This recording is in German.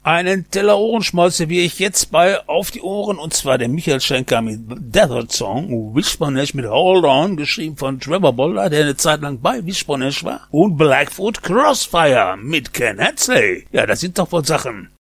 einen Teller Ohrenschmalz serviere ich jetzt bei Auf die Ohren, und zwar der Michael Schenker mit Desert Song, Wishbone Ash mit Hold On, geschrieben von Trevor Bolder, der eine Zeit lang bei Wishbone Ash war, und Blackfoot Crossfire mit Ken Hensley. Ja, das sind doch wohl Sachen.